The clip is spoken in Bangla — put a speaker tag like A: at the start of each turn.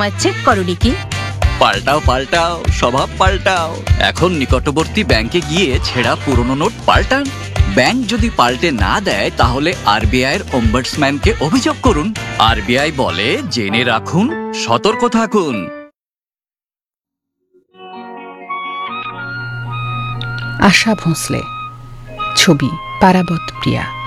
A: চেক করোনি কি?
B: পাল্টাও পাল্টাও, স্বভাব পাল্টাও। এখন নিকটবর্তী ব্যাংকে গিয়ে ছেঁড়া পুরনো নোট পাল্টান। ব্যাংক যদি পাল্টে না দেয় তাহলে আরবিআই এর অম্বাডসম্যানকে অভিযোগ করুন। আরবিআই বলে, জেনে রাখুন, সতর্ক থাকুন।
C: আশা ভোঁসলে, ছবি পারাবত প্রিয়া।